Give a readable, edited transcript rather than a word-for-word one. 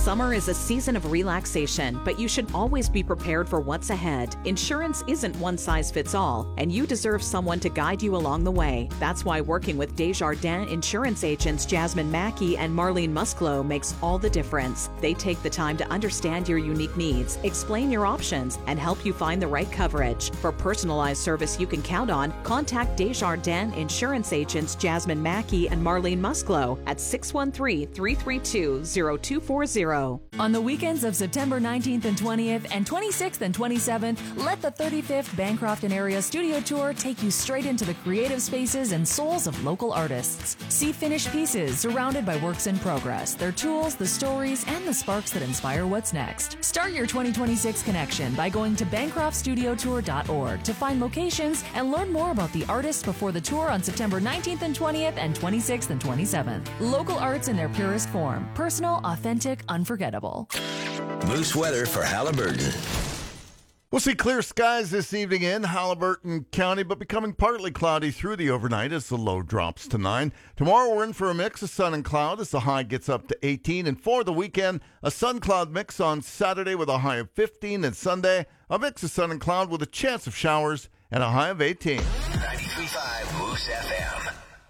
Summer is a season of relaxation, but you should always be prepared for what's ahead. Insurance isn't one size fits all, and you deserve someone to guide you along the way. That's why working with Desjardins insurance agents Jasmine Mackey and Marlene Musclo makes all the difference. They take the time to understand your unique needs, explain your options, and help you find the right coverage. For personalized service you can count on, contact Desjardins insurance agents Jasmine Mackey and Marlene Musclo at 613-332-0240. On the weekends of September 19th and 20th and 26th and 27th, let the 35th Bancroft and Area Studio Tour take you straight into the creative spaces and souls of local artists. See finished pieces surrounded by works in progress, their tools, the stories, and the sparks that inspire what's next. Start your 2026 connection by going to BancroftStudioTour.org to find locations and learn more about the artists before the tour on September 19th and 20th and 26th and 27th. Local arts in their purest form. Personal, authentic, unforgettable. Moose weather for Halliburton. We'll see clear skies this evening in Halliburton County, but becoming partly cloudy through the overnight as the low drops to 9. Tomorrow we're in for a mix of sun and cloud as the high gets up to 18. And for the weekend, a sun-cloud mix on Saturday with a high of 15. And Sunday, a mix of sun and cloud with a chance of showers and a high of 18. 93.5 Moose FM.